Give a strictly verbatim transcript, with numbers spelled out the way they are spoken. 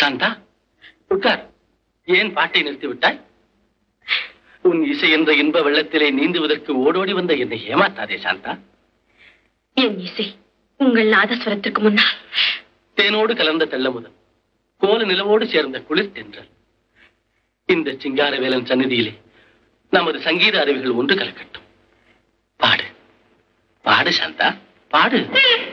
சாந்தா, உட்கார். ஏன் பாட்டை நிறுத்திவிட்டாய்? உன் இசை என்ற இன்ப வெள்ளத்திலே நீந்துவதற்கு ஓடோடி வந்த என்னை ஏமாத்தாதே சாந்தா. என் இசை உங்கள் நாதஸ்வரத்திற்கு முன்னால் தேனோடு கலந்த தெள்ளமுதம், கோல நிலவோடு சேர்ந்த குளிர் தென்றல். இந்த சிங்காரவேலன் சந்நிதியிலே நமது சங்கீத அறிவுகள் ஒன்று கலக்கட்டும். பாடு பாடு சாந்தா, பாடு.